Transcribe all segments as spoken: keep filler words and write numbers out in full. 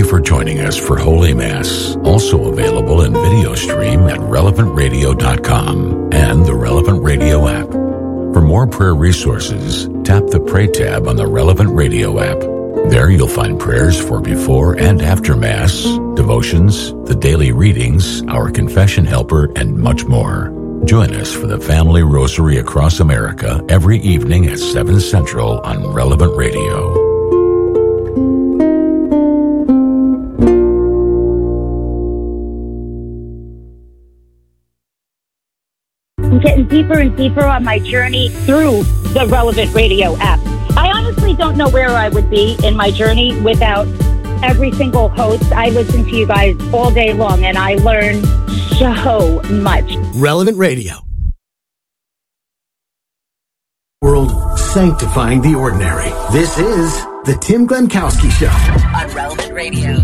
you for joining us for Holy Mass, also available in video stream at relevant radio dot com and the Relevant Radio app. For more prayer resources, tap the Pray tab on the Relevant Radio app. There you'll find prayers for before and after Mass, devotions, the daily readings, our confession helper, and much more. Join us for the Family Rosary across America every evening at seven Central on Relevant Radio. I'm getting deeper and deeper on my journey through the Relevant Radio app. I honestly don't know where I would be in my journey without every single host. I listen to you guys all day long, and I learn so much. Relevant Radio. World sanctifying the ordinary. This is the Tim Glemkowski Show on Relevant Radio.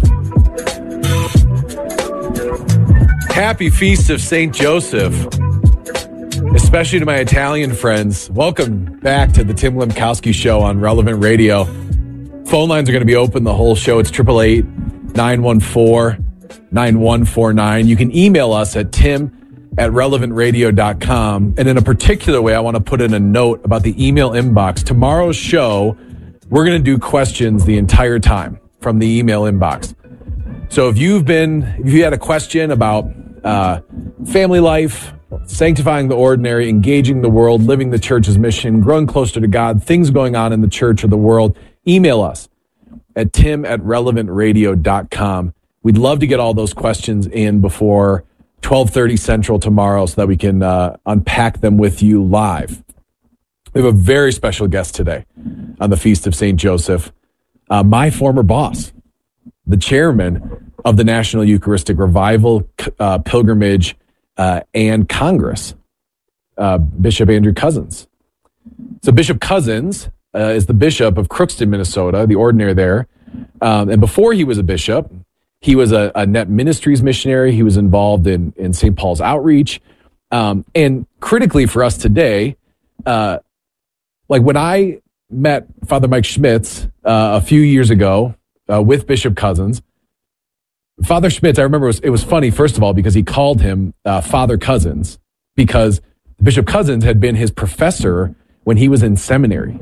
Happy Feast of Saint Joseph, especially to my Italian friends. Welcome back to the Tim Glemkowski Show on Relevant Radio. Phone lines are going to be open the whole show. It's eight eight eight, nine one four, nine one four nine. You can email us at tim at relevant radio dot com. And in a particular way, I want to put in a note about the email inbox. Tomorrow's show, we're going to do questions the entire time from the email inbox. So if you've been, if you had a question about uh, family life, sanctifying the ordinary, engaging the world, living the church's mission, growing closer to God, things going on in the church or the world, email us at tim at relevant radio dot com. We'd love to get all those questions in before twelve thirty Central tomorrow so that we can uh, unpack them with you live. We have a very special guest today on the Feast of Saint Joseph, uh, my former boss, the chairman of the National Eucharistic Revival uh, Pilgrimage uh, and Congress, uh, Bishop Andrew Cozzens. So Bishop Cozzens uh, is the bishop of Crookston, Minnesota, the ordinary there. Um, and before he was a bishop, he was a, a Net Ministries missionary. He was involved in, in Saint Paul's outreach. Um, and critically for us today, uh, like when I met Father Mike Schmitz uh, a few years ago uh, with Bishop Cozzens, Father Schmitz, I remember it was, it was funny, first of all, because he called him uh, Father Cozzens, because Bishop Cozzens had been his professor when he was in seminary.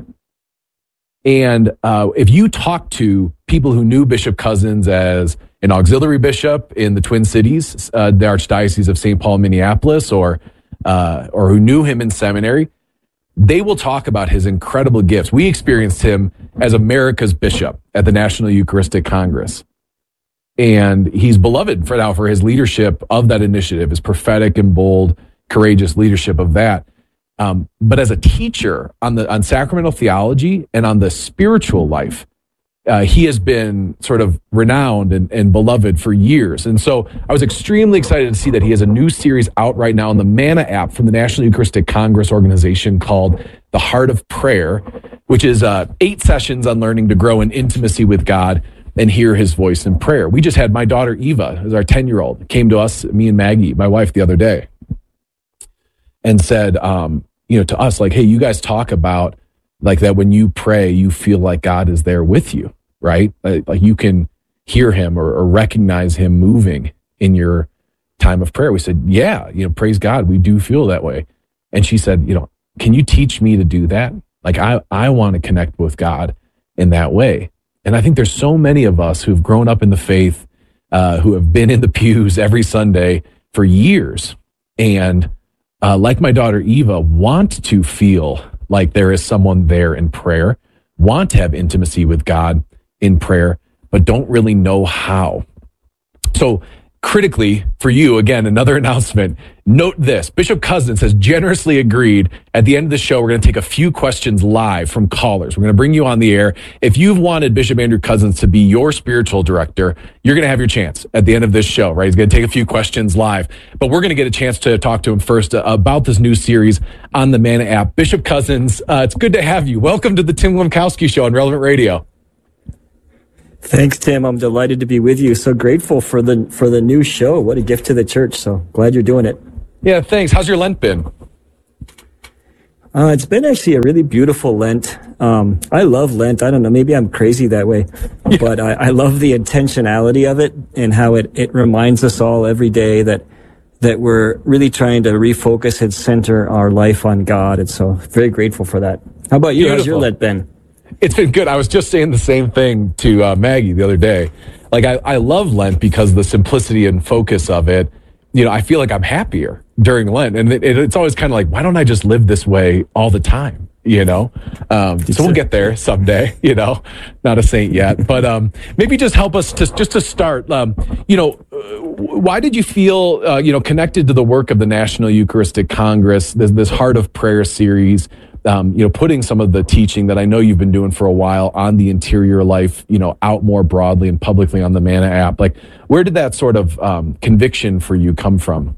And uh, if you talk to people who knew Bishop Cozzens as an auxiliary bishop in the Twin Cities, uh, the Archdiocese of Saint Paul, Minneapolis, or uh, or who knew him in seminary, they will talk about his incredible gifts. We experienced him as America's bishop at the National Eucharistic Congress. And he's beloved for now for his leadership of that initiative, his prophetic and bold, courageous leadership of that. Um, but as a teacher on the on sacramental theology and on the spiritual life, uh, he has been sort of renowned and, and beloved for years. And so I was extremely excited to see that he has a new series out right now on the Manna app from the National Eucharistic Congress organization called The Heart of Prayer, which is uh, eight sessions on learning to grow in intimacy with God and hear his voice in prayer. We just had my daughter Eva, who's our ten-year-old, came to us, me and Maggie, my wife, the other day, and said, um, you know, to us, like, hey, you guys talk about like that when you pray, you feel like God is there with you, right? Like, like you can hear him or, or recognize him moving in your time of prayer. We said, yeah, you know, praise God, we do feel that way. And she said, you know, can you teach me to do that? Like, I, I want to connect with God in that way. And I think there's so many of us who've grown up in the faith, uh, who have been in the pews every Sunday for years. And uh, like my daughter Eva, want to feel like there is someone there in prayer, want to have intimacy with God in prayer, but don't really know how. So critically for you, again, another announcement. Note this, Bishop Cozzens has generously agreed at the end of the show, we're going to take a few questions live from callers. We're going to bring you on the air. If you've wanted Bishop Andrew Cozzens to be your spiritual director, you're going to have your chance at the end of this show, right? He's going to take a few questions live, but we're going to get a chance to talk to him first uh, about this new series on the Manna app. Bishop Cozzens, uh, it's good to have you. Welcome to the Tim Glemkowski Show on Relevant Radio. Thanks, Tim. I'm delighted to be with you. So grateful for the for the new show. What a gift to the church. So glad you're doing it. Yeah, thanks. How's your Lent been? Uh, it's been actually a really beautiful Lent. Um, I love Lent. I don't know. Maybe I'm crazy that way. Yeah. But I, I love the intentionality of it and how it, it reminds us all every day that that we're really trying to refocus and center our life on God. And so very grateful for that. How about you? Beautiful. How's your Lent been? It's been good. I was just saying the same thing to uh, Maggie the other day. Like, I, I love Lent because of the simplicity and focus of it. You know, I feel like I'm happier during Lent. And it, it, it's always kind of like, why don't I just live this way all the time? You know, um, so we'll get there someday, you know, not a saint yet, but, um, maybe just help us to, just to start, um, you know, why did you feel, uh, you know, connected to the work of the National Eucharistic Congress, this, this Heart of Prayer series, um, you know, putting some of the teaching that I know you've been doing for a while on the interior life, you know, out more broadly and publicly on the Manna app? Like, where did that sort of, um, conviction for you come from?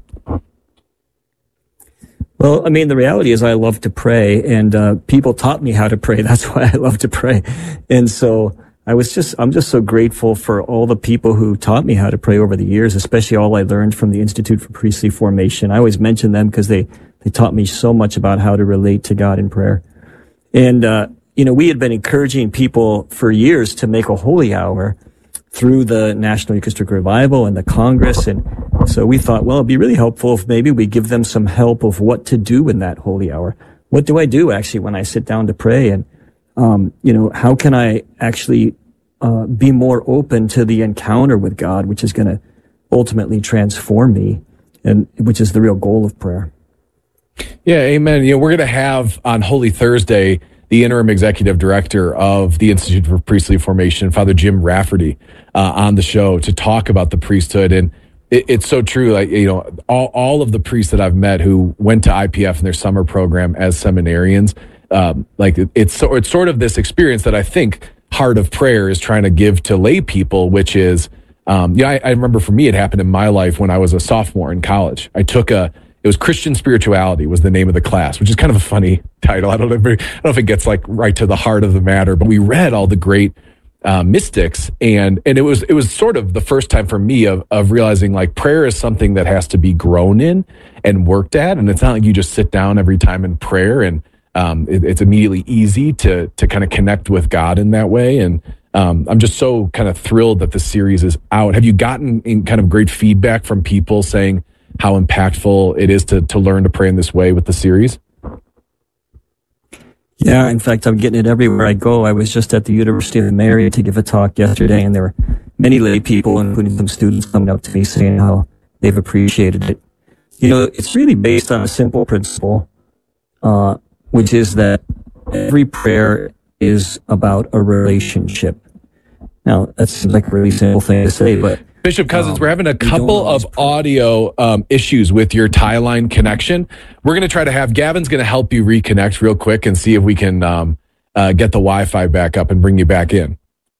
Well, I mean, the reality is I love to pray, and uh, people taught me how to pray. That's why I love to pray. And so I was just, I'm just so grateful for all the people who taught me how to pray over the years, especially all I learned from the Institute for Priestly Formation. I always mention them because they, they taught me so much about how to relate to God in prayer. And, uh, you know, we had been encouraging people for years to make a holy hour through the National Eucharistic Revival and the Congress. And so we thought, well, it'd be really helpful if maybe we give them some help of what to do in that holy hour. What do I do actually when I sit down to pray? And, um, you know, how can I actually, uh, be more open to the encounter with God, which is going to ultimately transform me, and which is the real goal of prayer. Yeah, amen. You know, we're going to have on Holy Thursday the interim executive director of the Institute for Priestly Formation, Father Jim Rafferty, uh, on the show to talk about the priesthood. And it, it's so true. Like, you know, all, all of the priests that I've met who went to I P F in their summer program as seminarians, um, like it, it's so, it's sort of this experience that I think Heart of Prayer is trying to give to lay people, which is, um, yeah, I, I remember for me, it happened in my life when I was a sophomore in college. I took a, It was Christian Spirituality was the name of the class, which is kind of a funny title. I don't know if, I don't know if it gets like right to the heart of the matter, but we read all the great uh, mystics, and and it was it was sort of the first time for me of of realizing like prayer is something that has to be grown in and worked at, and it's not like you just sit down every time in prayer and um, it, it's immediately easy to to kind of connect with God in that way. And um, I'm just so kind of thrilled that the series is out. Have you gotten in kind of great feedback from people saying how impactful it is to, to learn to pray in this way with the series? Yeah, in fact, I'm getting it everywhere I go. I was just at the University of Mary to give a talk yesterday, and there were many lay people, including some students, coming up to me saying how they've appreciated it. You know, it's really based on a simple principle, uh, which is that every prayer is about a relationship. Now, that seems like a really simple thing to say, but Bishop Cozzens, um, we're having a couple of audio um, issues with your tie line connection. We're going to try to have, Gavin's going to help you reconnect real quick and see if we can um, uh, get the Wi-Fi back up and bring you back in.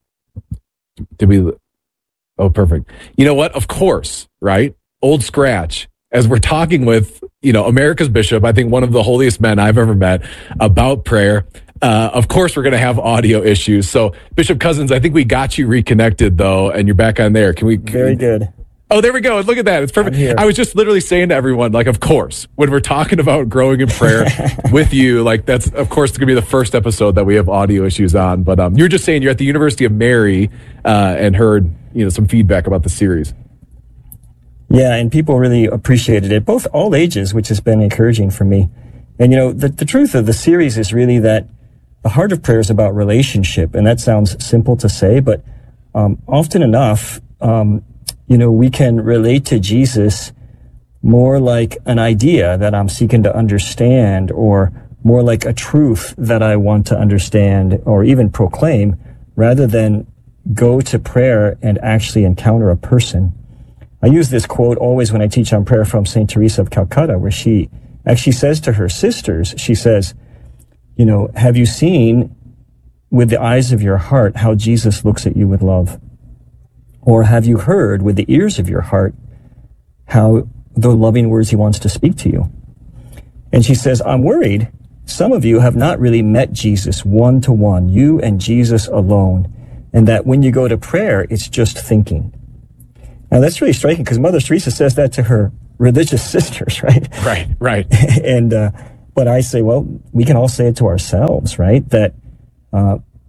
Did we? Oh, perfect. You know what? Of course, right? Old Scratch. As we're talking with, you know, America's bishop, I think one of the holiest men I've ever met about prayer. Uh, of course, we're going to have audio issues. So, Bishop Cozzens, I think we got you reconnected, though, and you're back on there. Can we? Can Very good. Oh, there we go. Look at that. It's perfect. I was just literally saying to everyone, like, of course, when we're talking about growing in prayer with you, like, that's, of course, going to be the first episode that we have audio issues on. But um, you were just saying you're at the University of Mary uh, and heard, you know, some feedback about the series. Yeah, and people really appreciated it, both all ages, which has been encouraging for me. And, you know, the, the truth of the series is really that the heart of prayer is about relationship. And that sounds simple to say, but um, often enough, um, you know, we can relate to Jesus more like an idea that I'm seeking to understand, or more like a truth that I want to understand or even proclaim, rather than go to prayer and actually encounter a person. I use this quote always when I teach on prayer from Saint Teresa of Calcutta, where she actually says to her sisters, she says, you know, have you seen with the eyes of your heart how Jesus looks at you with love? Or have you heard with the ears of your heart how the loving words he wants to speak to you? And she says, I'm worried some of you have not really met Jesus one to one, you and Jesus alone, and that when you go to prayer, it's just thinking. Now, that's really striking, because Mother Teresa says that to her religious sisters, right? Right, right. and, uh, but I say, well, we can all say it to ourselves, right? That, uh,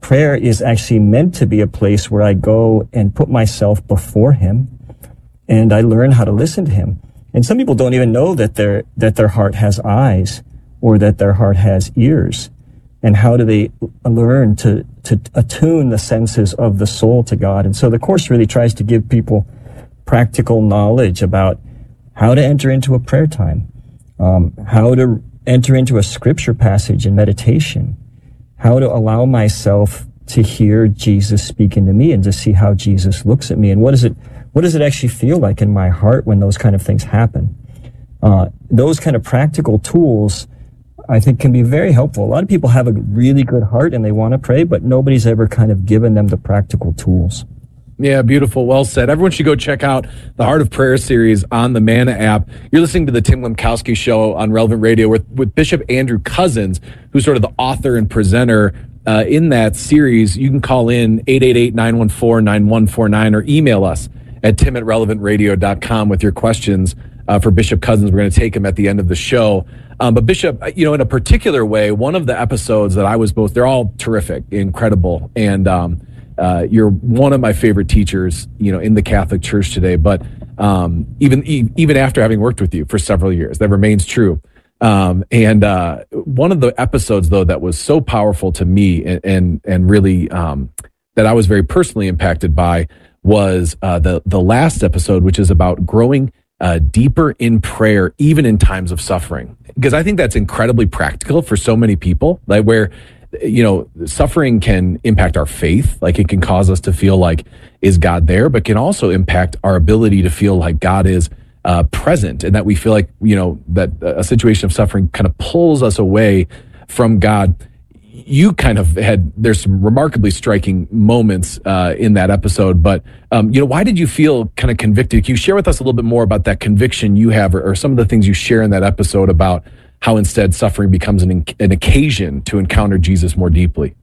prayer is actually meant to be a place where I go and put myself before him and I learn how to listen to him. And some people don't even know that their, that their heart has eyes or that their heart has ears. And how do they learn to, to attune the senses of the soul to God? And so the Course really tries to give people practical knowledge about how to enter into a prayer time, um, how to enter into a scripture passage in meditation, how to allow myself to hear Jesus speaking to me and to see how Jesus looks at me. And what is it, what does it actually feel like in my heart when those kind of things happen? Uh, those kind of practical tools, I think, can be very helpful. A lot of people have a really good heart and they want to pray, but nobody's ever kind of given them the practical tools. Yeah, beautiful. Well said. Everyone should go check out the Heart of Prayer series on the Manna app. You're listening to the Tim Lemkowski Show on Relevant Radio with, with Bishop Andrew Cousins, who's sort of the author and presenter uh, in that series. You can call in eight eight eight, nine one four, nine one four nine or email us at tim at relevant radio dot com with your questions uh, for Bishop Cousins. We're going to take them at the end of the show. Um, but Bishop, you know, in a particular way, one of the episodes that I was both, they're all terrific, incredible. And um, uh, you're one of my favorite teachers, you know, in the Catholic Church today. But um, even even after having worked with you for several years, that remains true. Um, and uh, one of the episodes, though, that was so powerful to me and and, and really um, that I was very personally impacted by was uh, the the last episode, which is about growing Uh, deeper in prayer, even in times of suffering, because I think that's incredibly practical for so many people, like where, you know, suffering can impact our faith. Like it can cause us to feel like, is God there? But can also impact our ability to feel like God is uh, present, and that we feel like, you know, that a situation of suffering kind of pulls us away from God. You kind of had, there's some remarkably striking moments uh, in that episode, but, um, you know, why did you feel kind of convicted? Can you share with us a little bit more about that conviction you have, or, or some of the things you share in that episode about how instead suffering becomes an, an occasion to encounter Jesus more deeply?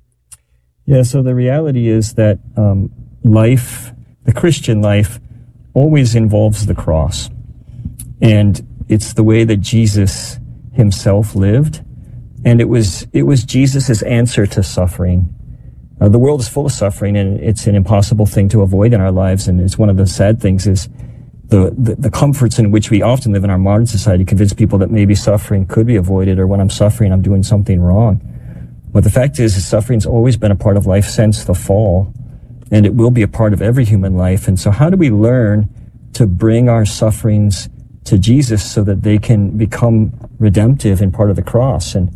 Yeah, so the reality is that um, life, the Christian life, always involves the cross. And it's the way that Jesus himself lived. And it was it was Jesus' answer to suffering. Uh, the world is full of suffering, and it's an impossible thing to avoid in our lives. And it's one of the sad things is the, the, the comforts in which we often live in our modern society convince people that maybe suffering could be avoided, or when I'm suffering, I'm doing something wrong. But the fact is, is suffering's always been a part of life since the fall, and it will be a part of every human life. And so how do we learn to bring our sufferings to Jesus so that they can become redemptive and part of the cross? And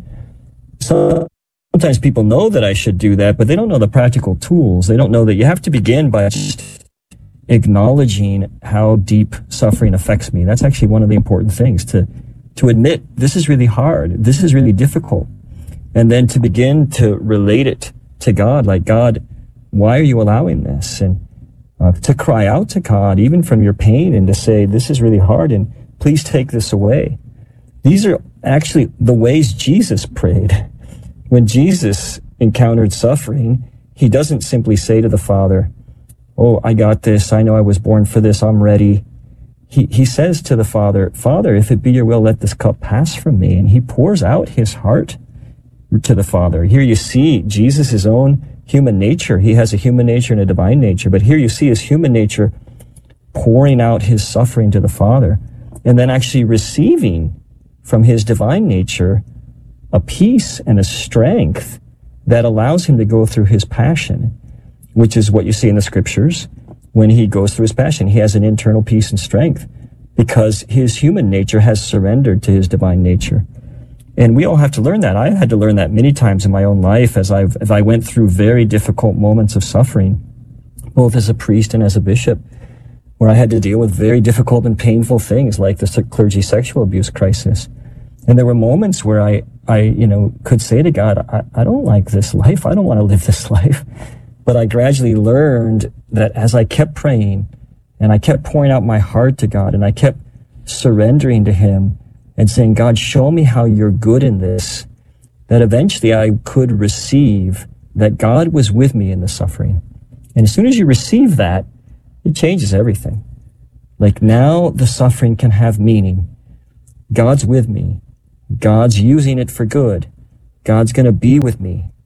So sometimes people know that I should do that, but they don't know the practical tools. They don't know that you have to begin by just acknowledging how deep suffering affects me. That's actually one of the important things, to to admit this is really hard, this is really difficult, and then to begin to relate it to God, like, God, why are you allowing this? And uh, to cry out to God, even from your pain, and to say, this is really hard, and please take this away. These are actually the ways Jesus prayed. When Jesus encountered suffering, he doesn't simply say to the Father, oh, I got this, I know I was born for this, I'm ready. He, he says to the Father, Father, if it be your will, let this cup pass from me. And he pours out his heart to the Father. Here you see Jesus' own human nature. He has a human nature and a divine nature, but here you see his human nature pouring out his suffering to the Father, and then actually receiving from his divine nature a peace and a strength that allows him to go through his passion, which is what you see in the scriptures. When he goes through his passion, he has an internal peace and strength because his human nature has surrendered to his divine nature. And we all have to learn that. I had to learn that many times in my own life as, I've, as I went through very difficult moments of suffering, both as a priest and as a bishop, where I had to deal with very difficult and painful things like the clergy sexual abuse crisis. And there were moments where I, I, you know, could say to God, I, I don't like this life. I don't want to live this life. But I gradually learned that as I kept praying and I kept pouring out my heart to God and I kept surrendering to him and saying, God, show me how you're good in this, that eventually I could receive that God was with me in the suffering. And as soon as you receive that, it changes everything. Like, now the suffering can have meaning. God's with me. God's using it for good. God's going to be with me.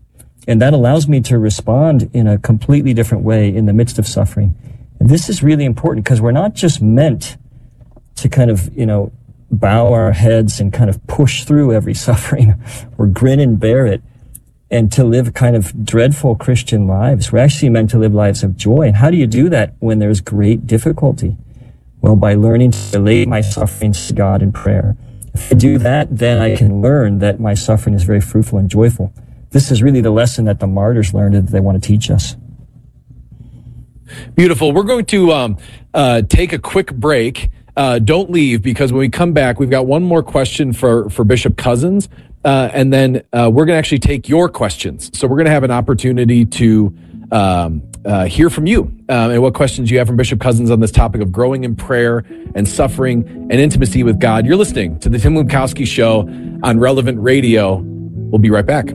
And that allows me to respond in a completely different way in the midst of suffering. And this is really important because we're not just meant to kind of, you know, bow our heads and kind of push through every suffering or grin and bear it and to live kind of dreadful Christian lives. We're actually meant to live lives of joy. And how do you do that when there's great difficulty? Well, by learning to relate my sufferings to God in prayer. If I do that, then I can learn that my suffering is very fruitful and joyful. This is really the lesson that the martyrs learned that they want to teach us. Beautiful. We're going to um, uh, take a quick break. Uh, don't leave, because when we come back, we've got one more question for, for Bishop Cozzens, uh, and then uh, we're going to actually take your questions. So we're going to have an opportunity to um, uh, hear from you um, and what questions you have from Bishop Cozzens on this topic of growing in prayer and suffering and intimacy with God. You're listening to the Tim Lemkowski Show on Relevant Radio. We'll be right back.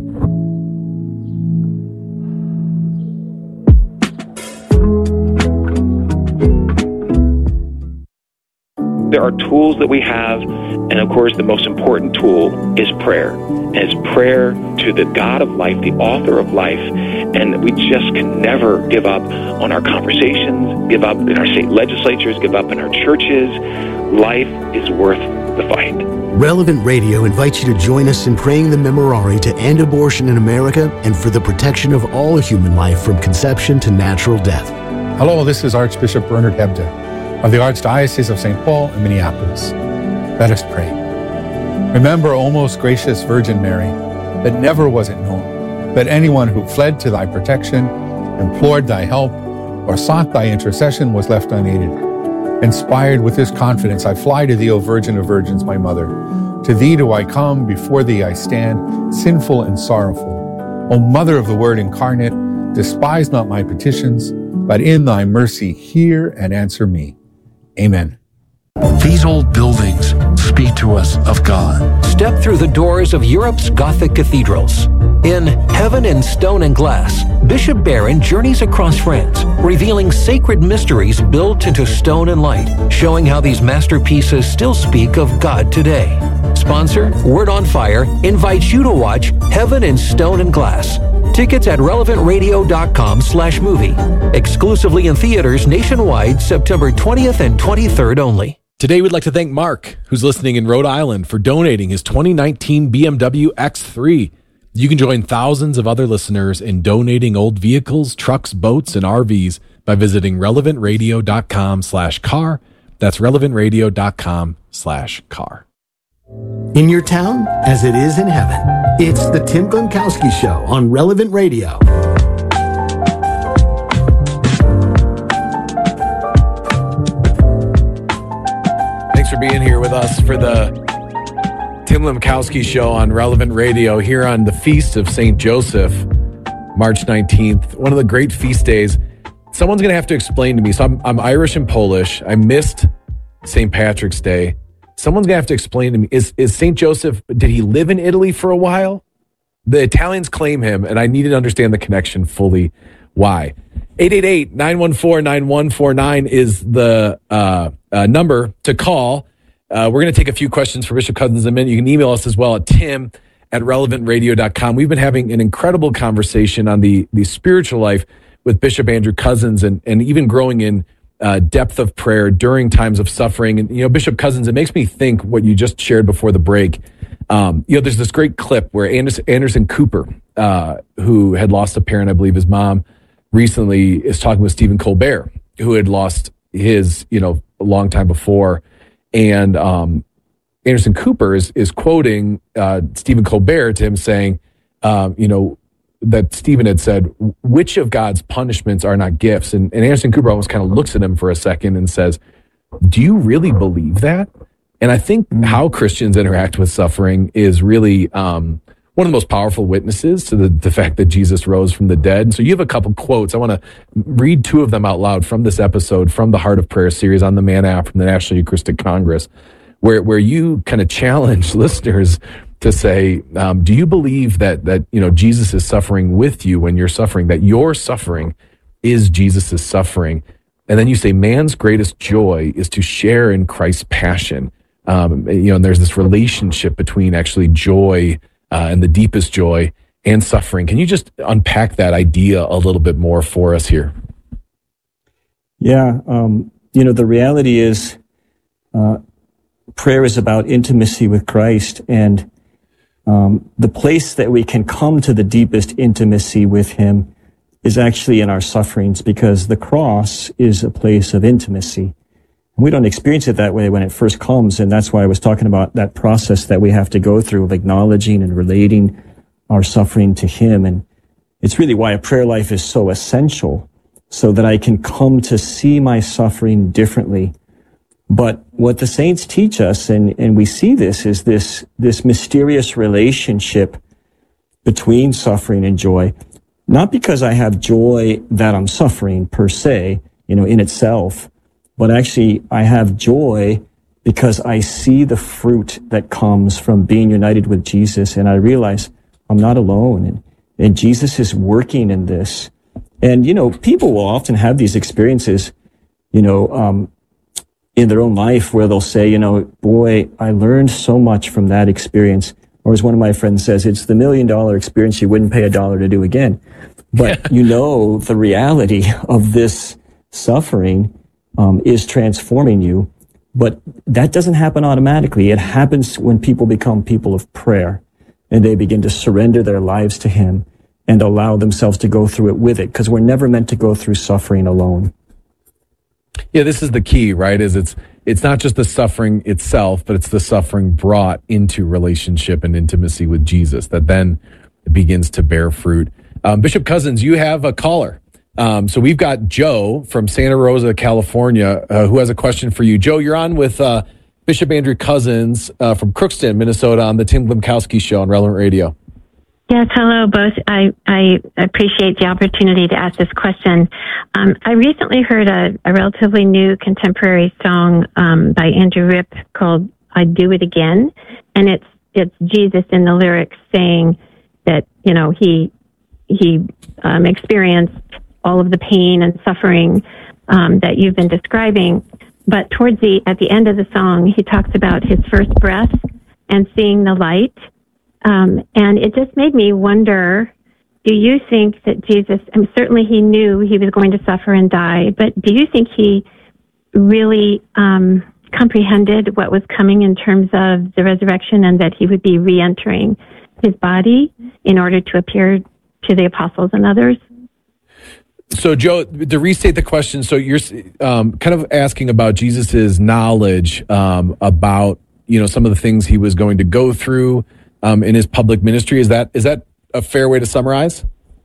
There are tools that we have, and of course the most important tool is prayer. And it's prayer to the God of life, the author of life, and we just can never give up on our conversations, give up in our state legislatures, give up in our churches. Life is worth the fight. Relevant Radio invites you to join us in praying the Memorare to end abortion in America and for the protection of all human life from conception to natural death. Hello, this is Archbishop Bernard Hebda of the Archdiocese of Saint Paul in Minneapolis. Let us pray. Remember, O most gracious Virgin Mary, that never was it known that anyone who fled to thy protection, implored thy help, or sought thy intercession was left unaided. Inspired with this confidence, I fly to thee, O Virgin of Virgins, my Mother. To thee do I come, before thee I stand, sinful and sorrowful. O Mother of the Word incarnate, despise not my petitions, but in thy mercy hear and answer me. Amen. These old buildings speak to us of God. Step through the doors of Europe's Gothic cathedrals. In Heaven in Stone and Glass, Bishop Barron journeys across France, revealing sacred mysteries built into stone and light, showing how these masterpieces still speak of God today. Sponsor, Word on Fire, invites you to watch Heaven in Stone and Glass. Tickets at relevant radio dot com slash movie. Exclusively in theaters nationwide, September twentieth and twenty-third only. Today, we'd like to thank Mark, who's listening in Rhode Island, for donating his twenty nineteen B M W X three. You can join thousands of other listeners in donating old vehicles, trucks, boats, and R Vs by visiting relevant radio dot com slash car. That's relevant radio dot com slash car. In your town, as it is in heaven, it's the Tim Lemkowski Show on Relevant Radio. Thanks for being here with us for the Tim Lemkowski Show on Relevant Radio here on the Feast of Saint Joseph, March nineteenth. One of the great feast days. Someone's going to have to explain to me. So I'm, I'm Irish and Polish. I missed Saint Patrick's Day. Someone's going to have to explain to me, is, is Saint Joseph, did he live in Italy for a while? The Italians claim him, and I needed to understand the connection fully. Why? eight eight eight, nine one four, nine one four nine is the uh, uh, number to call. Uh, we're going to take a few questions for Bishop Cozzens in a minute. You can email us as well at tim at relevant radio dot com. We've been having an incredible conversation on the, the spiritual life with Bishop Andrew Cozzens and, and even growing in Uh, depth of prayer during times of suffering. And, you know, Bishop Cozzens, it makes me think what you just shared before the break. Um, you know, there's this great clip where Anderson, Anderson Cooper, uh, who had lost a parent, I believe his mom, recently is talking with Stephen Colbert, who had lost his, you know, a long time before. And um, Anderson Cooper is, is quoting uh, Stephen Colbert to him saying, um, you know, that Stephen had said, which of God's punishments are not gifts? And, and Anderson Cooper almost kind of looks at him for a second and says, do you really believe that? And I think how Christians interact with suffering is really um, one of the most powerful witnesses to the, the fact that Jesus rose from the dead. And so you have a couple quotes. I want to read two of them out loud from this episode, from the Heart of Prayer series on the Man app from the National Eucharistic Congress, where, where you kind of challenge listeners to say, um, do you believe that, that, you know, Jesus is suffering with you when you're suffering, that your suffering is Jesus' suffering? And then you say, man's greatest joy is to share in Christ's passion. Um, you know, and there's this relationship between actually joy uh, and the deepest joy and suffering. Can you just unpack that idea a little bit more for us here? Yeah, um, you know, the reality is uh, prayer is about intimacy with Christ, and um, the place that we can come to the deepest intimacy with him is actually in our sufferings, because the cross is a place of intimacy. We don't experience it that way when it first comes, and that's why I was talking about that process that we have to go through of acknowledging and relating our suffering to him. And it's really why a prayer life is so essential, so that I can come to see my suffering differently. But what the saints teach us, and, and we see this, is this, this mysterious relationship between suffering and joy. Not because I have joy that I'm suffering per se, you know, in itself, but actually I have joy because I see the fruit that comes from being united with Jesus, and I realize I'm not alone, and, and Jesus is working in this. And, you know, people will often have these experiences, you know, um, in their own life where they'll say, you know, boy, I learned so much from that experience. Or as one of my friends says, it's the million dollar experience you wouldn't pay a dollar to do again. But you know, the reality of this suffering um, is transforming you. But that doesn't happen automatically. It happens when people become people of prayer and they begin to surrender their lives to him and allow themselves to go through it with it, because we're never meant to go through suffering alone. Yeah, this is the key, right? Is it's it's not just the suffering itself, but it's the suffering brought into relationship and intimacy with Jesus that then begins to bear fruit. Um, Bishop Cozzens, you have a caller. Um, so we've got Joe from Santa Rosa, California, uh, who has a question for you. Joe, you're on with uh, Bishop Andrew Cozzens uh, from Crookston, Minnesota, on the Tim Glimkowski Show on Relevant Radio. Yes, hello, both. I, I appreciate the opportunity to ask this question. Um, I recently heard a, a relatively new contemporary song um, by Andrew Ripp called "I'd Do It Again," and it's it's Jesus in the lyrics saying that, you know, he he um, experienced all of the pain and suffering um, that you've been describing, but towards the at the end of the song, he talks about his first breath and seeing the light. Um, and it just made me wonder, do you think that Jesus, I mean, certainly he knew he was going to suffer and die, but do you think he really um, comprehended what was coming in terms of the resurrection, and that he would be re-entering his body in order to appear to the apostles and others? So, Joe, to restate the question, so you're um, kind of asking about Jesus's knowledge um, about, you know, some of the things he was going to go through Um, in his public ministry. Is that is that a fair way to summarize?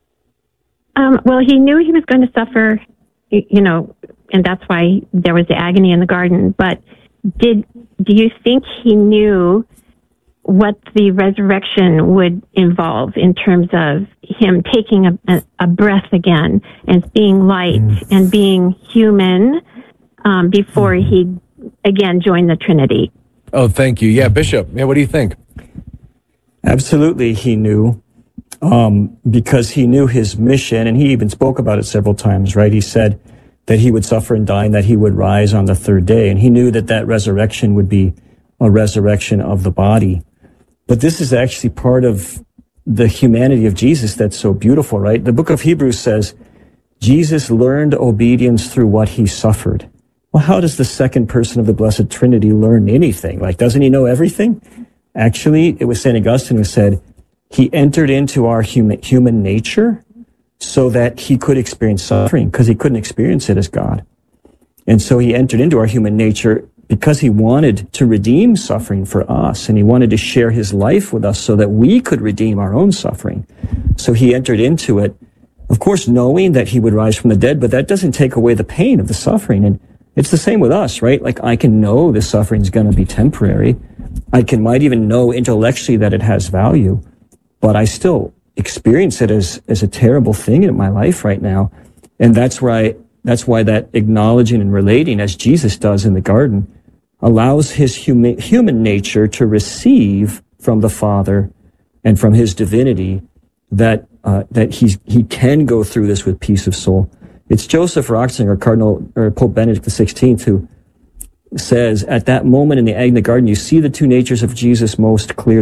Um, well, he knew he was going to suffer, you know, and that's why there was the agony in the garden. But did do you think he knew what the resurrection would involve in terms of him taking a, a, a breath again and being light mm. and being human um, before mm. he again joined the Trinity? Oh, thank you. Yeah, Bishop. Yeah, what do you think? Absolutely, he knew, um, because he knew his mission, and he even spoke about it several times, right? He said that he would suffer and die and that he would rise on the third day, and he knew that that resurrection would be a resurrection of the body. But this is actually part of the humanity of Jesus that's so beautiful, right? The book of Hebrews says, Jesus learned obedience through what he suffered. Well, how does the second person of the Blessed Trinity learn anything? Like, doesn't he know everything? Actually, it was Saint Augustine who said he entered into our human, human nature so that he could experience suffering, because he couldn't experience it as God. And so he entered into our human nature because he wanted to redeem suffering for us, and he wanted to share his life with us so that we could redeem our own suffering. So he entered into it, of course, knowing that he would rise from the dead, but that doesn't take away the pain of the suffering. And it's the same with us, right? Like, I can know this suffering is going to be temporary. I can might even know intellectually that it has value, but I still experience it as, as a terrible thing in my life right now. And that's why, I, that's why that acknowledging and relating, as Jesus does in the garden, allows his human, human nature to receive from the Father and from his divinity that, uh, that he's, he can go through this with peace of soul. It's Joseph Ratzinger, Cardinal, or Pope Benedict the sixteenth, who says, at that moment in the Agni Garden, you see the two natures of Jesus most clearly.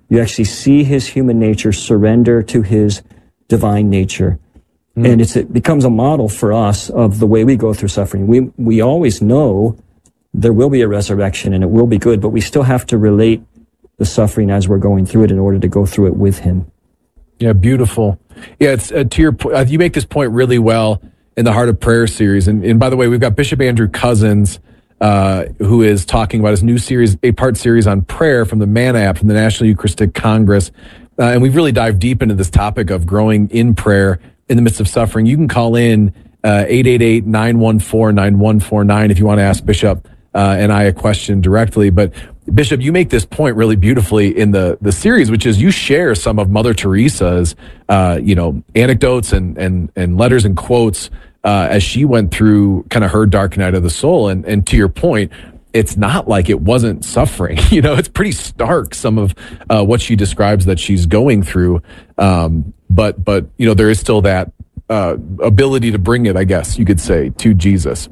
you actually see his human nature surrender to his divine nature. Mm. And it's, it becomes a model for us of the way we go through suffering. We, we always know there will be a resurrection and it will be good, but we still have to relate the suffering as we're going through it in order to go through it with him. Yeah, beautiful. Yeah, it's uh, to your point. Uh, you make this point really well in the Heart of Prayer series. And, and by the way, we've got Bishop Andrew Cousins, uh, who is talking about his new series, eight-part series on prayer from the MAN app from the National Eucharistic Congress. Uh, and we've really dived deep into this topic of growing in prayer in the midst of suffering. You can call in uh, eight eight eight, nine one four, nine one four nine if you want to ask Bishop uh, and I a question directly. But Bishop, you make this point really beautifully in the, the series, which is you share some of Mother Teresa's, uh, you know, anecdotes and, and, and letters and quotes, uh, as she went through kind of her dark night of the soul. And, and to your point, it's not like it wasn't suffering. You know, it's pretty stark, some of, uh, what she describes that she's going through. Um, but, but, you know, there is still that, uh, ability to bring it, I guess you could say, to Jesus.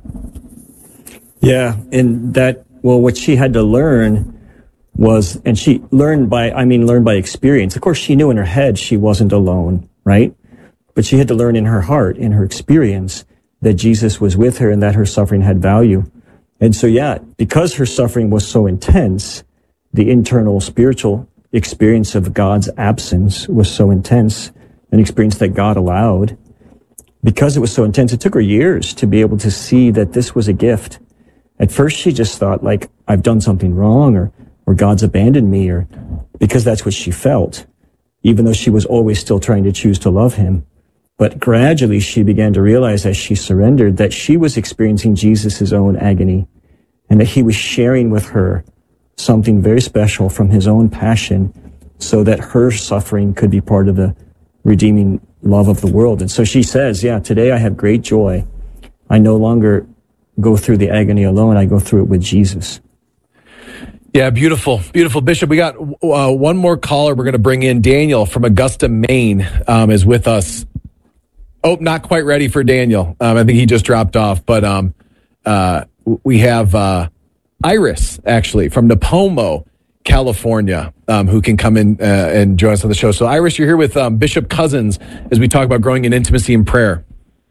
Yeah. And that, well, what she had to learn was, and she learned by, I mean, learned by experience. Of course, she knew in her head she wasn't alone, right? But she had to learn in her heart, in her experience, that Jesus was with her and that her suffering had value. And so, yeah, because her suffering was so intense, the internal spiritual experience of God's absence was so intense, an experience that God allowed. Because it was so intense, it took her years to be able to see that this was a gift. At first, she just thought, like, I've done something wrong, or, or God's abandoned me, or because that's what she felt, even though she was always still trying to choose to love him. But gradually, she began to realize as she surrendered that she was experiencing Jesus' own agony, and that he was sharing with her something very special from his own passion, so that her suffering could be part of the redeeming love of the world. And so she says, yeah, today I have great joy. I no longer go through the agony alone. I go through it with Jesus. Yeah, beautiful, beautiful. Bishop, we got uh, one more caller we're going to bring in. Daniel from Augusta, Maine, um, is with us. Oh, not quite ready for Daniel. Um, I think he just dropped off. But um, uh, we have uh, Iris, actually, from Napomo, California, um, who can come in uh, and join us on the show. So, Iris, you're here with um, Bishop Cousins as we talk about growing in intimacy and prayer.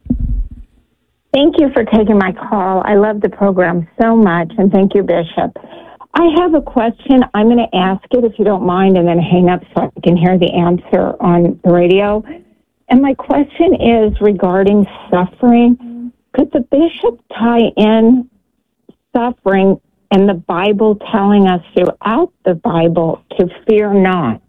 Thank you for taking my call. I love the program so much, and thank you, Bishop. I have a question. I'm going to ask it, if you don't mind, and then hang up so I can hear the answer on the radio. And my question is regarding suffering. Could the bishop tie in suffering and the Bible telling us throughout the Bible to fear not?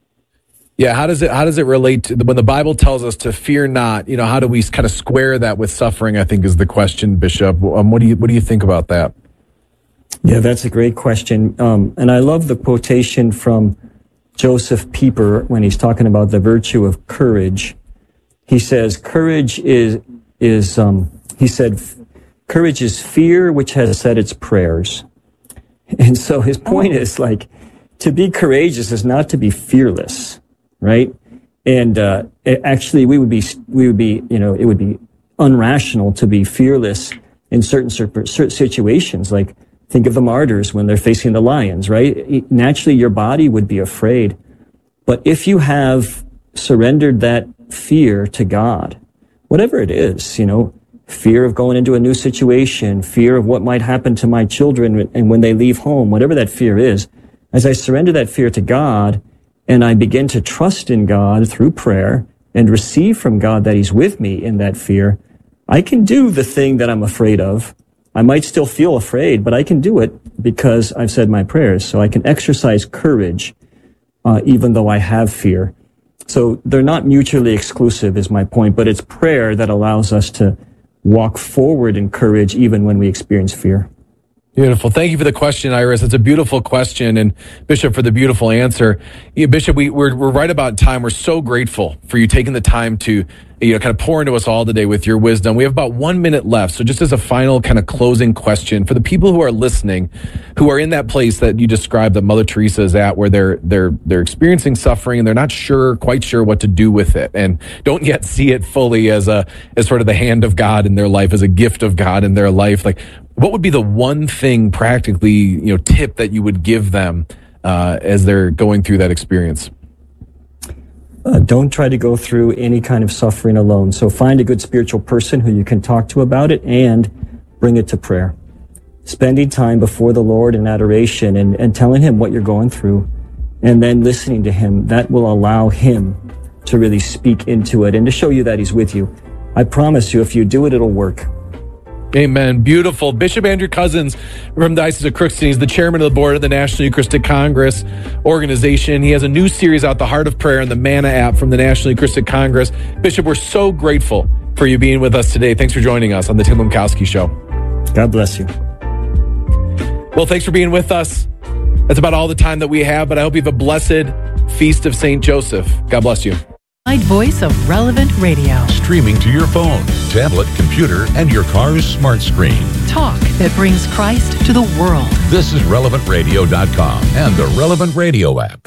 Yeah, how does it how does it relate to when the Bible tells us to fear not? You know, how do we kind of square that with suffering? I think is the question, Bishop. Um, what do you what do you think about that? Yeah, that's a great question, um, and I love the quotation from Joseph Pieper when he's talking about the virtue of courage. He says, "Courage is is." Um, he said, "Courage is fear which has said its prayers," and so his point is like to be courageous is not to be fearless. Right? And, uh, it, actually we would be, we would be, you know, it would be unrational to be fearless in certain, certain situations. Like think of the martyrs when they're facing the lions, right? Naturally your body would be afraid. But if you have surrendered that fear to God, whatever it is, you know, fear of going into a new situation, fear of what might happen to my children and when they leave home, whatever that fear is, as I surrender that fear to God, and I begin to trust in God through prayer and receive from God that he's with me in that fear, I can do the thing that I'm afraid of. I might still feel afraid, but I can do it because I've said my prayers. So I can exercise courage, uh, even though I have fear. So they're not mutually exclusive is my point, but it's prayer that allows us to walk forward in courage even when we experience fear. Beautiful. Thank you for the question, Iris. It's a beautiful question, and Bishop for the beautiful answer. Yeah, Bishop, we, we're we're right about time. We're so grateful for you taking the time to you know kind of pour into us all today with your wisdom. We have about one minute left, so just as a final kind of closing question for the people who are listening, who are in that place that you described that Mother Teresa is at, where they're they're they're experiencing suffering and they're not sure, quite sure what to do with it, and don't yet see it fully as a as sort of the hand of God in their life, as a gift of God in their life, like. What would be the one thing practically, you know, tip that you would give them uh, as they're going through that experience? Uh, don't try to go through any kind of suffering alone. So find a good spiritual person who you can talk to about it and bring it to prayer. Spending time before the Lord in adoration and, and telling him what you're going through, and then listening to him, that will allow him to really speak into it and to show you that he's with you. I promise you, if you do it, it'll work. Amen. Beautiful. Bishop Andrew Cousins from Diocese of Crookston. He's the chairman of the board of the National Eucharistic Congress organization. He has a new series out, The Heart of Prayer, and the Manna app from the National Eucharistic Congress. Bishop, we're so grateful for you being with us today. Thanks for joining us on the Tim Lemkowski Show. God bless you. Well, thanks for being with us. That's about all the time that we have, but I hope you have a blessed Feast of Saint Joseph. God bless you. Voice of Relevant Radio. Streaming to your phone, tablet, computer, and your car's smart screen. Talk that brings Christ to the world. This is relevant radio dot com and the Relevant Radio app.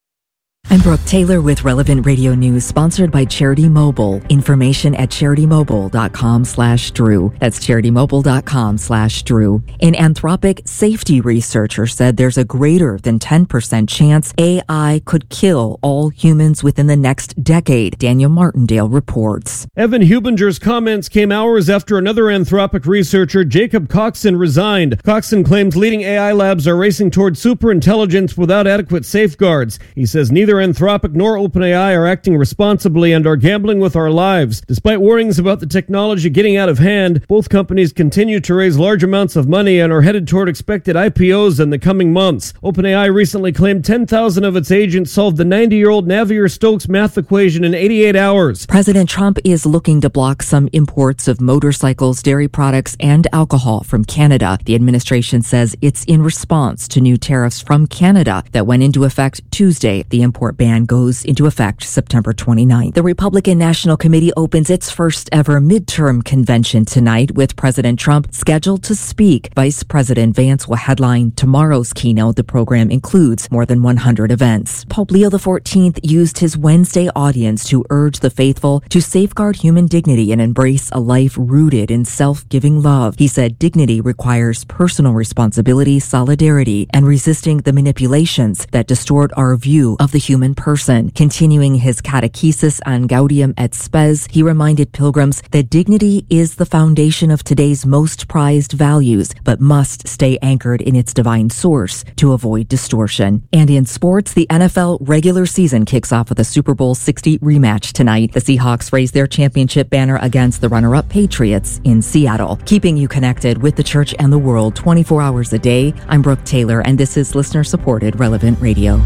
I'm Brooke Taylor with Relevant Radio News, sponsored by Charity Mobile. Information at charitymobile.com slash Drew. That's charitymobile.com slash Drew. An Anthropic safety researcher said there's a greater than ten percent chance A I could kill all humans within the next decade. Daniel Martindale reports. Evan Hubinger's comments came hours after another Anthropic researcher, Jacob Coxon, resigned. Coxon claims leading A I labs are racing toward superintelligence without adequate safeguards. He says neither Anthropic nor OpenAI are acting responsibly and are gambling with our lives. Despite warnings about the technology getting out of hand, both companies continue to raise large amounts of money and are headed toward expected I P Os in the coming months. OpenAI recently claimed ten thousand of its agents solved the ninety-year-old Navier-Stokes math equation in eighty-eight hours. President Trump is looking to block some imports of motorcycles, dairy products, and alcohol from Canada. The administration says it's in response to new tariffs from Canada that went into effect Tuesday. The import ban goes into effect September twenty-ninth. The Republican National Committee opens its first ever midterm convention tonight with President Trump scheduled to speak. Vice President Vance will headline tomorrow's keynote. The program includes more than one hundred events. Pope Leo the fourteenth used his Wednesday audience to urge the faithful to safeguard human dignity and embrace a life rooted in self-giving love. He said dignity requires personal responsibility, solidarity, and resisting the manipulations that distort our view of the human human person. Continuing his catechesis on Gaudium et Spes, he reminded pilgrims that dignity is the foundation of today's most prized values, but must stay anchored in its divine source to avoid distortion. And in sports, the N F L regular season kicks off with a Super Bowl sixty rematch tonight. The Seahawks raise their championship banner against the runner-up Patriots in Seattle. Keeping you connected with the church and the world twenty-four hours a day, I'm Brooke Taylor, and this is listener-supported Relevant Radio.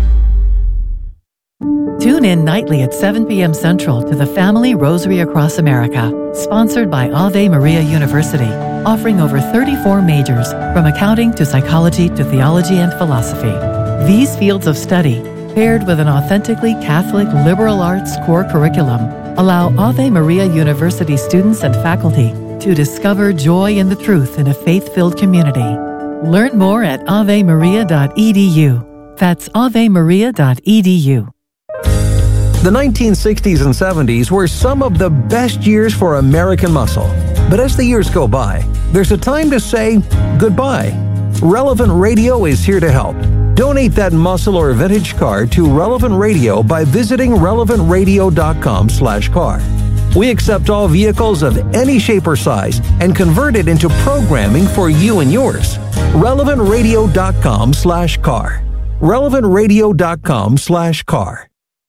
Tune in nightly at seven p.m. Central to the Family Rosary Across America, sponsored by Ave Maria University, offering over thirty-four majors, from accounting to psychology to theology and philosophy. These fields of study, paired with an authentically Catholic liberal arts core curriculum, allow Ave Maria University students and faculty to discover joy in the truth in a faith-filled community. Learn more at ave maria dot e d u. That's ave maria dot e d u. The nineteen sixties and seventies were some of the best years for American muscle. But as the years go by, there's a time to say goodbye. Relevant Radio is here to help. Donate that muscle or vintage car to Relevant Radio by visiting relevant radio dot com slash car. We accept all vehicles of any shape or size and convert it into programming for you and yours. relevant radio dot com slash car. relevant radio dot com slash car.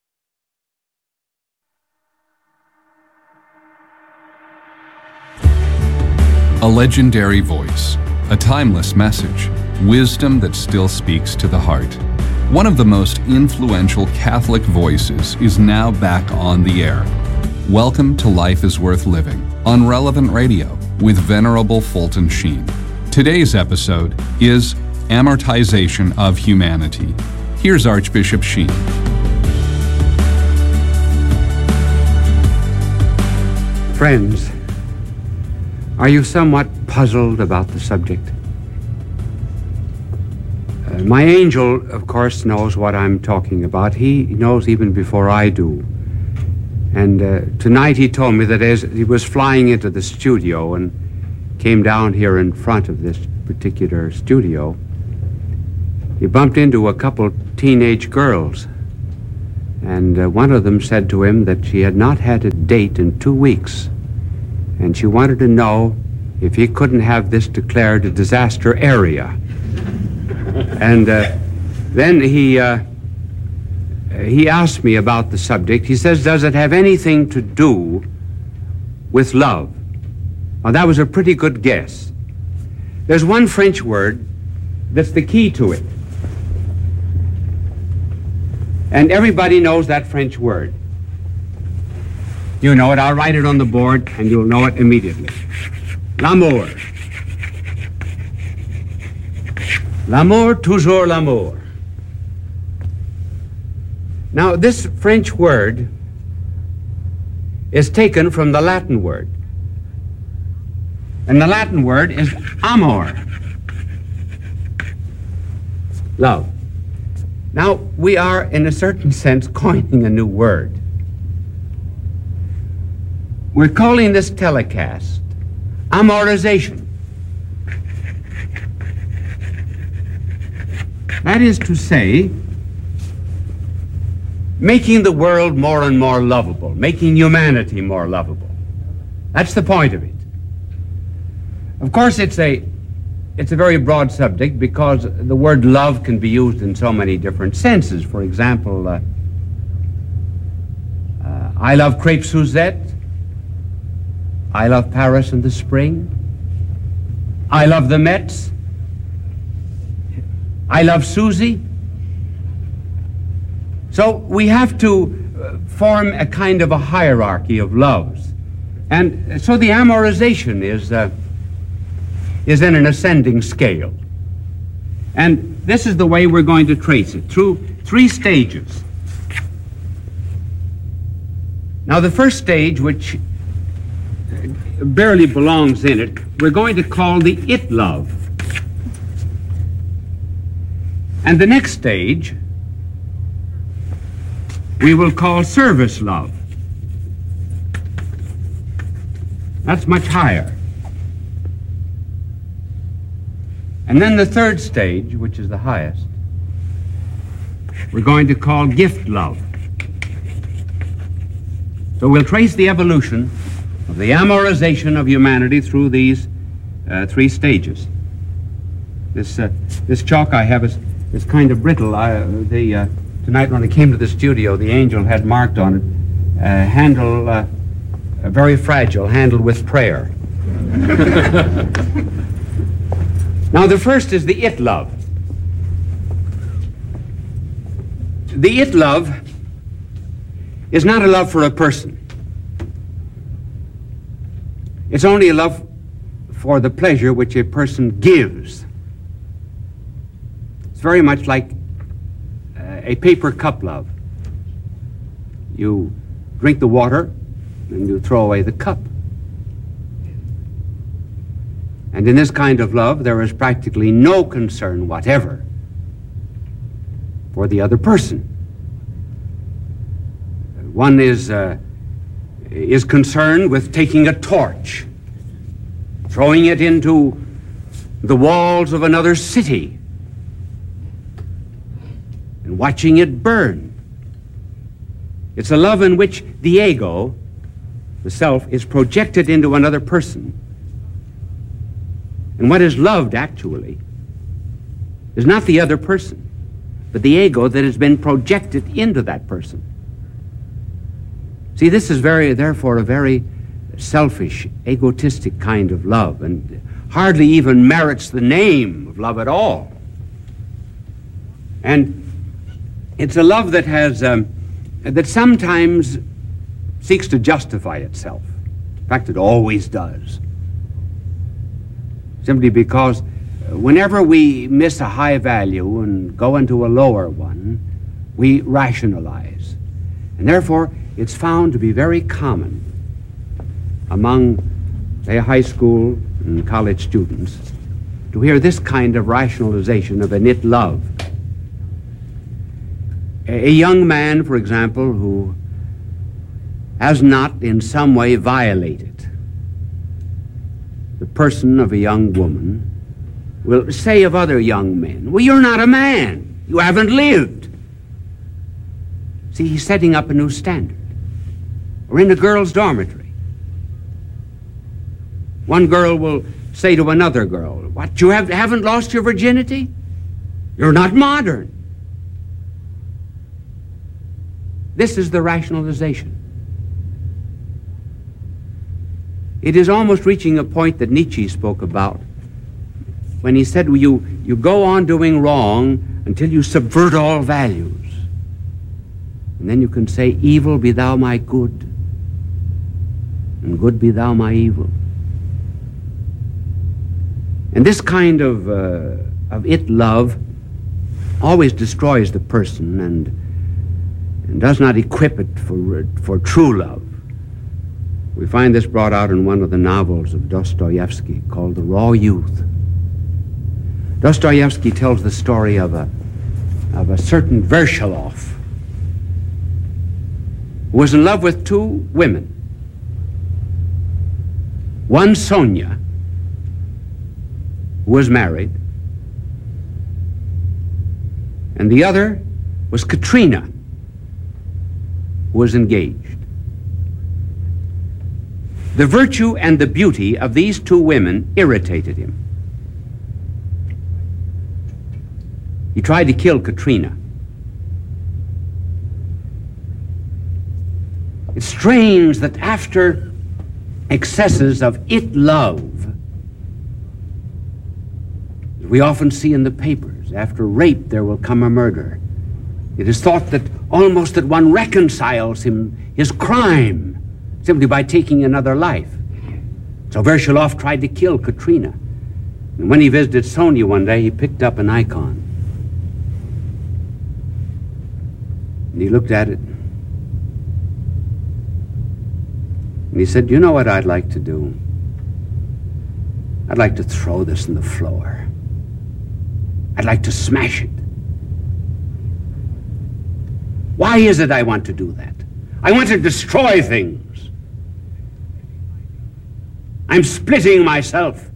A legendary voice, a timeless message, wisdom that still speaks to the heart. One of the most influential Catholic voices is now back on the air. Welcome to Life is Worth Living on Relevant Radio with Venerable Fulton Sheen. Today's episode is Amortization of Humanity. Here's Archbishop Sheen. Friends, are you somewhat puzzled about the subject? Uh, my angel, of course, knows what I'm talking about. He knows even before I do. And uh, tonight he told me that as he was flying into the studio and came down here in front of this particular studio, he bumped into a couple teenage girls. And uh, one of them said to him that she had not had a date in two weeks. And she wanted to know if he couldn't have this declared a disaster area. And uh, then he, uh, he asked me about the subject. He says, does it have anything to do with love? Now, that was a pretty good guess. There's one French word that's the key to it. And everybody knows that French word. You know it. I'll write it on the board, and you'll know it immediately. L'amour. L'amour, toujours l'amour. Now, this French word is taken from the Latin word. And the Latin word is amor. Love. Now, we are, in a certain sense, coining a new word. We're calling this telecast amorization. That is to say, making the world more and more lovable, making humanity more lovable. That's the point of it. Of course, it's a, it's a very broad subject because the word love can be used in so many different senses. For example, uh, uh, I love crepe Suzette. I love Paris in the spring. I love the Mets. I love Susie. So we have to form a kind of a hierarchy of loves. And so the amorization is, uh, is in an ascending scale. And this is the way we're going to trace it, through three stages. Now, the first stage, which barely belongs in it, we're going to call the it love. And the next stage we will call service love. That's much higher. And then the third stage, which is the highest, we're going to call gift love. So we'll trace the evolution of the amorization of humanity through these uh, three stages. This uh, this chalk I have is, is kind of brittle. I, the, uh, tonight when I came to the studio, the angel had marked on it, uh, handle, uh, uh, very fragile, handled with prayer. Now the first is the it love. The it love is not a love for a person. It's only a love for the pleasure which a person gives. It's very much like uh, a paper cup love. You drink the water and you throw away the cup. And in this kind of love, there is practically no concern whatever for the other person. One is uh, is concerned with taking a torch, throwing it into the walls of another city, and watching it burn. It's a love in which the ego, the self, is projected into another person. And what is loved, actually, is not the other person, but the ego that has been projected into that person. See, this is very, therefore, a very selfish, egotistic kind of love, and hardly even merits the name of love at all. And it's a love that has, um, that sometimes seeks to justify itself. In fact, it always does. Simply because whenever we miss a high value and go into a lower one, we rationalize. And therefore, it's found to be very common among, say, high school and college students to hear this kind of rationalization of an it love. A young man, for example, who has not in some way violated the person of a young woman will say of other young men, well, you're not a man. You haven't lived. See, he's setting up a new standard. Or in a girl's dormitory. One girl will say to another girl, what, you have, haven't lost your virginity? You're not modern. This is the rationalization. It is almost reaching a point that Nietzsche spoke about when he said, you, you go on doing wrong until you subvert all values. And then you can say, evil be thou my good, and good be thou my evil. And this kind of, uh, of it love always destroys the person and, and does not equip it for, for true love. We find this brought out in one of the novels of Dostoevsky called The Raw Youth. Dostoevsky tells the story of a, of a certain Vershilov who was in love with two women. One, Sonia, who was married, and the other was Katrina, who was engaged. The virtue and the beauty of these two women irritated him. He tried to kill Katrina. It's strange that after excesses of it love, as we often see in the papers, after rape there will come a murder. It is thought that almost that one reconciles him, his crime, simply by taking another life. So Vershilov tried to kill Katrina. And when he visited Sonia one day, he picked up an icon. And he looked at it. And he said, you know what I'd like to do? I'd like to throw this on the floor. I'd like to smash it. Why is it I want to do that? I want to destroy things. I'm splitting myself.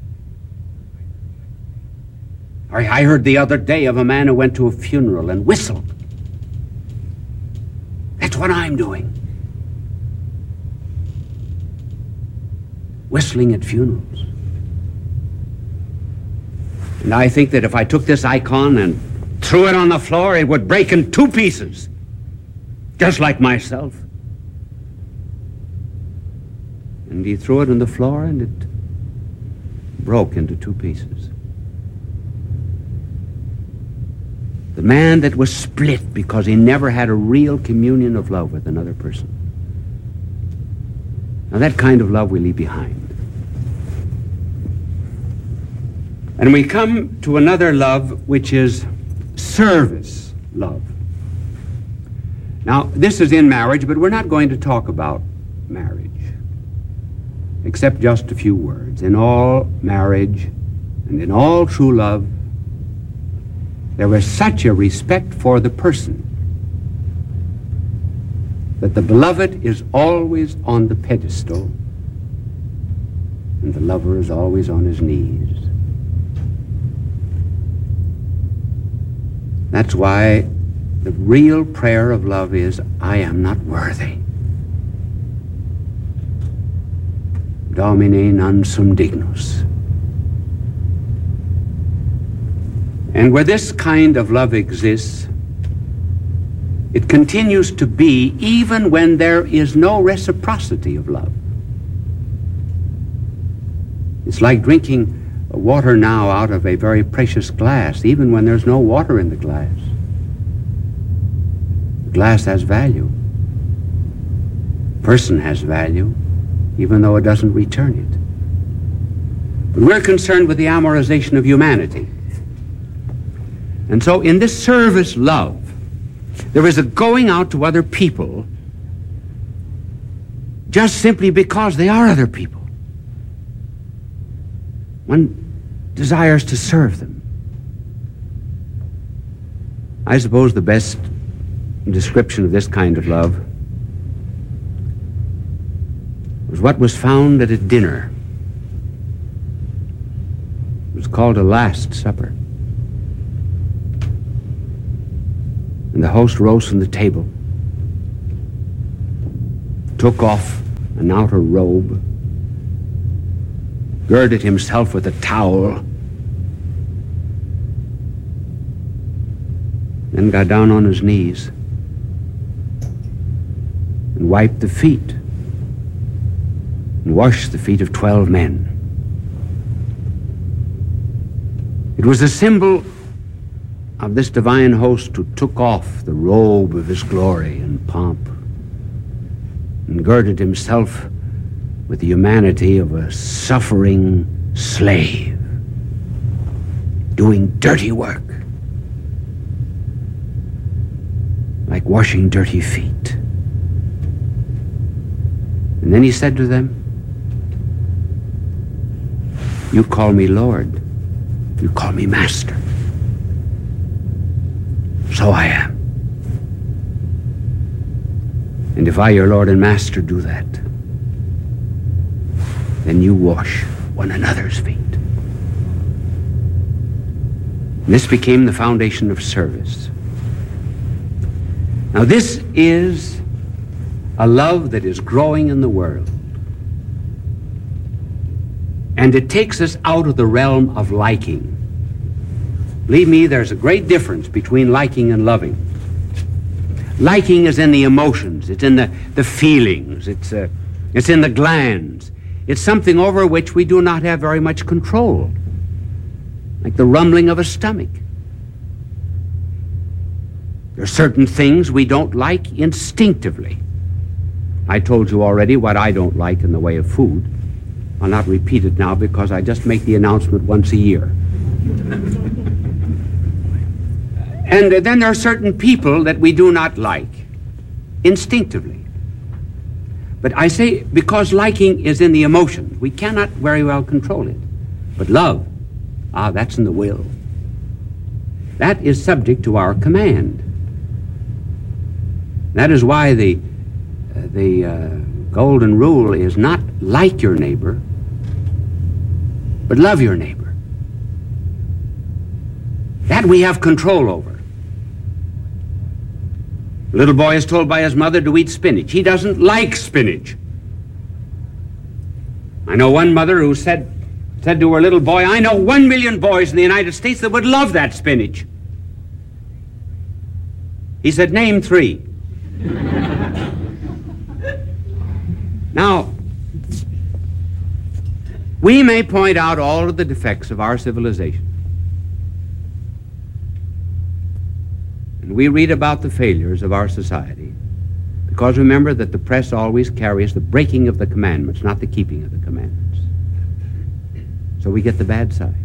I heard the other day of a man who went to a funeral and whistled. That's what I'm doing. Whistling at funerals. And I think that if I took this icon and threw it on the floor, it would break in two pieces. Just like myself. And he threw it on the floor and it broke into two pieces. The man that was split because he never had a real communion of love with another person. Now that kind of love we leave behind. And we come to another love, which is service love. Now, this is in marriage, but we're not going to talk about marriage, except just a few words. In all marriage and in all true love, there is such a respect for the person that the beloved is always on the pedestal and the lover is always on his knees. That's why the real prayer of love is, I am not worthy. Domine non sum dignus. And where this kind of love exists, it continues to be even when there is no reciprocity of love. It's like drinking water now out of a very precious glass, even when there's no water in the glass. The glass has value. The person has value, even though it doesn't return it. But we're concerned with the amorization of humanity. And so in this service love, there is a going out to other people just simply because they are other people. One desires to serve them. I suppose the best description of this kind of love was what was found at a dinner. It was called a Last Supper. And the host rose from the table took off an outer robe, girded himself with a towel, then got down on his knees and wiped the feet and washed the feet of twelve men. It was a symbol of this divine host who took off the robe of his glory and pomp and girded himself with the humanity of a suffering slave doing dirty work, like washing dirty feet. And then he said to them, "You call me Lord, you call me Master. So I am. And if I, your Lord and Master, do that, then you wash one another's feet." And this became the foundation of service. Now this is a love that is growing in the world. And it takes us out of the realm of liking. Believe me, there's a great difference between liking and loving. Liking is in the emotions, it's in the, the feelings, it's, uh, it's in the glands. It's something over which we do not have very much control, like the rumbling of a stomach. There are certain things we don't like instinctively. I told you already what I don't like in the way of food. I'll not repeat it now because I just make the announcement once a year. And then there are certain people that we do not like instinctively. But I say because liking is in the emotion, we cannot very well control it. But love, ah, that's in the will. That is subject to our command. That is why the, uh, the uh, golden rule is not like your neighbor, but love your neighbor. That we have control over. The little boy is told by his mother to eat spinach. He doesn't like spinach. I know one mother who said, said to her little boy, "I know one million boys in the United States that would love that spinach." He said, "Name three." Now, we may point out all of the defects of our civilization. And we read about the failures of our society because remember that the press always carries the breaking of the commandments, not the keeping of the commandments. So we get the bad side.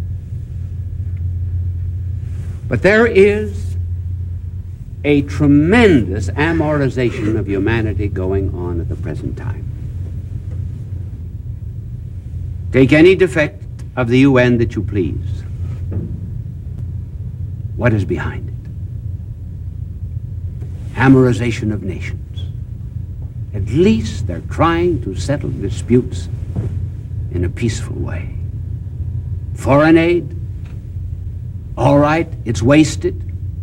But there is a tremendous amoralization of humanity going on at the present time. Take any defect of the U N that you please. What is behind it? Amorization of nations. At least they're trying to settle disputes in a peaceful way. Foreign aid, all right, it's wasted.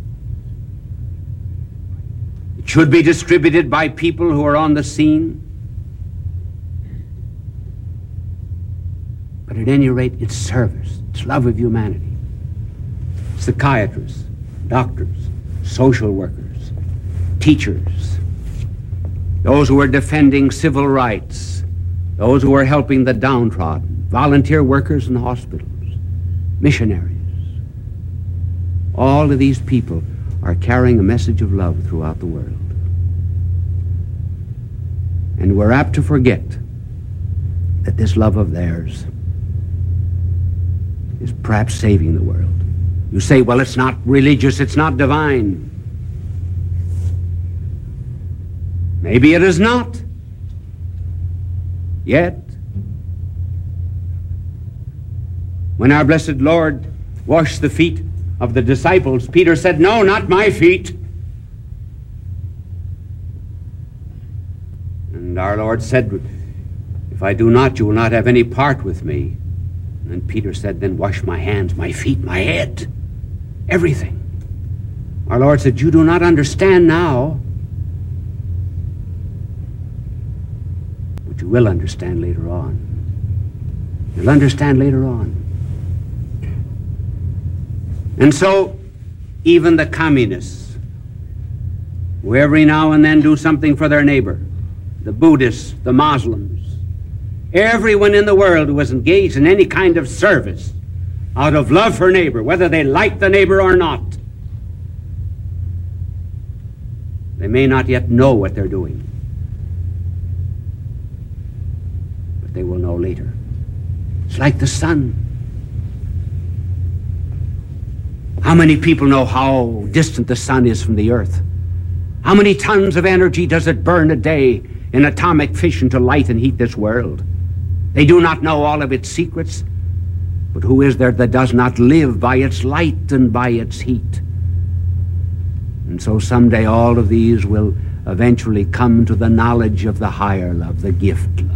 It should be distributed by people who are on the scene. But at any rate, it's service, it's love of humanity. Psychiatrists, doctors, social workers, teachers, those who are defending civil rights, those who are helping the downtrodden, volunteer workers in hospitals, missionaries. All of these people are carrying a message of love throughout the world. And we're apt to forget that this love of theirs is perhaps saving the world. You say, well, it's not religious, it's not divine. Maybe it is not. Yet, when our blessed Lord washed the feet of the disciples, Peter said, "No, not my feet." And our Lord said, "If I do not, you will not have any part with me." And Peter said, "Then wash my hands, my feet, my head, everything." Our Lord said, "You do not understand now. will understand later on. You'll understand later on. And so, even the communists, who every now and then do something for their neighbor, the Buddhists, the Muslims, everyone in the world who was engaged in any kind of service out of love for neighbor, whether they like the neighbor or not, they may not yet know what they're doing, but they will know later. It's like the sun. How many people know how distant the sun is from the earth? How many tons of energy does it burn a day in atomic fission to light and heat this world? They do not know all of its secrets, but who is there that does not live by its light and by its heat? And so someday all of these will eventually come to the knowledge of the higher love, the gift love.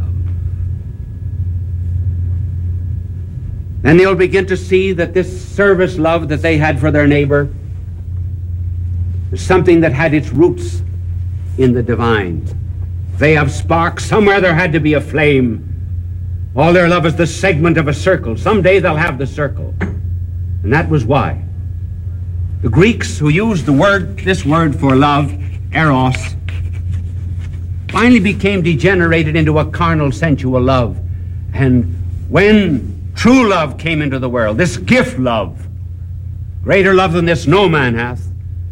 And they'll begin to see that this service love that they had for their neighbor is something that had its roots in the divine. They have sparks. Somewhere there had to be a flame. All their love is the segment of a circle. Someday they'll have the circle. And that was why the Greeks, who used the word, this word for love, eros, finally became degenerated into a carnal, sensual love. And when true love came into the world, this gift love, greater love than this no man hath,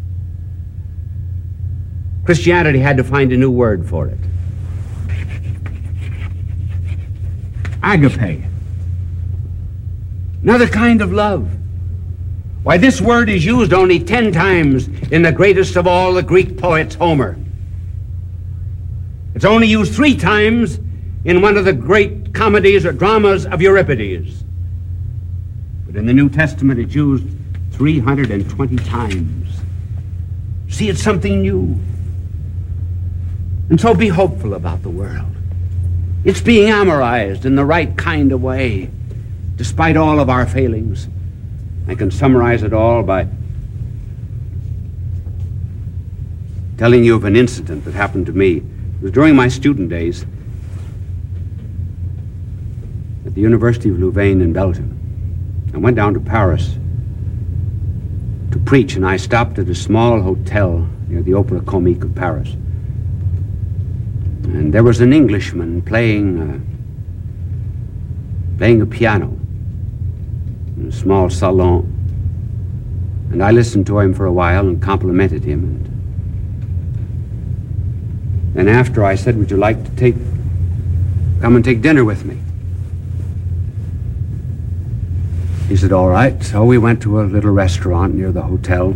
Christianity had to find a new word for it. Agape. Another kind of love. Why, this word is used only ten times in the greatest of all the Greek poets, Homer. It's only used three times in one of the great comedies or dramas of Euripides. But in the New Testament, it's used three hundred twenty times. See, it's something new. And so be hopeful about the world. It's being amorized in the right kind of way, despite all of our failings. I can summarize it all by telling you of an incident that happened to me. It was during my student days at the University of Louvain in Belgium. I went down to Paris to preach, and I stopped at a small hotel near the Opera Comique of Paris. And there was an Englishman playing, uh, playing a piano in a small salon. And I listened to him for a while and complimented him. And then after I said, would you like to take, come and take dinner with me? He said, all right. So we went to a little restaurant near the hotel.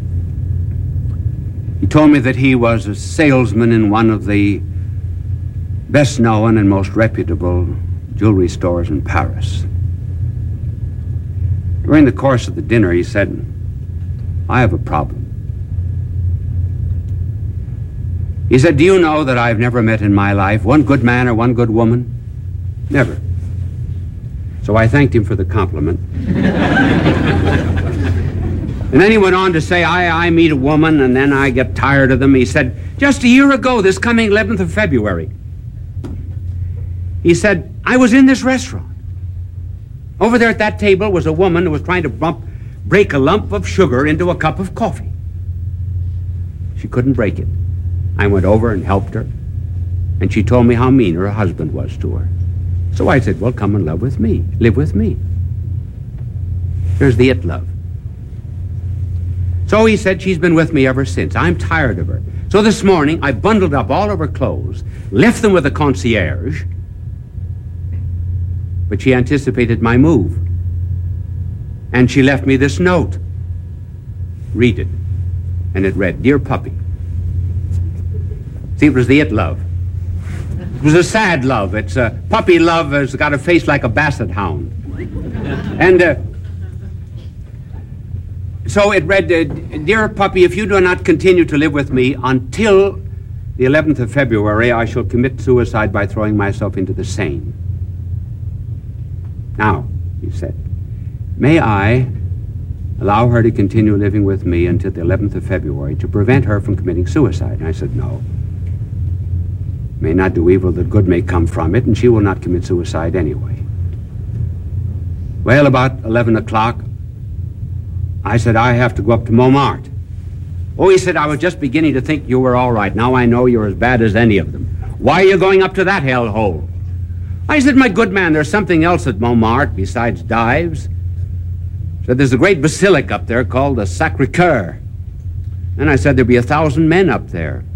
He told me that he was a salesman in one of the best known and most reputable jewelry stores in Paris. During the course of the dinner, he said, I have a problem. He said, do you know that I've never met in my life one good man or one good woman? Never. So I thanked him for the compliment. And then he went on to say, I, I meet a woman and then I get tired of them. He said, just a year ago, this coming eleventh of February, he said, I was in this restaurant. Over there at that table was a woman who was trying to bump, break a lump of sugar into a cup of coffee. She couldn't break it. I went over and helped her, and she told me how mean her husband was to her. So I said, well, come and live with me. Live with me. Here's the it love. So he said, she's been with me ever since. I'm tired of her. So this morning, I bundled up all of her clothes, left them with the concierge, but she anticipated my move. And she left me this note. Read it. And it read, Dear Puppy. See, it was the it love. It was a sad love. It's a puppy love has got a face like a basset hound. And uh, so it read, uh, Dear Puppy, if you do not continue to live with me until the eleventh of February, I shall commit suicide by throwing myself into the Seine. Now, he said, may I allow her to continue living with me until the eleventh of February to prevent her from committing suicide? And I said, no. may not do evil that good may come from it, and she will not commit suicide anyway. Well, about eleven o'clock, I said, I have to go up to Montmartre. Oh, he said, I was just beginning to think you were all right. Now I know you're as bad as any of them. Why are you going up to that hellhole? I said, my good man, there's something else at Montmartre besides dives. Said, there's a great basilica up there called the Sacré-Cœur. And I said, there'll be a thousand men up there.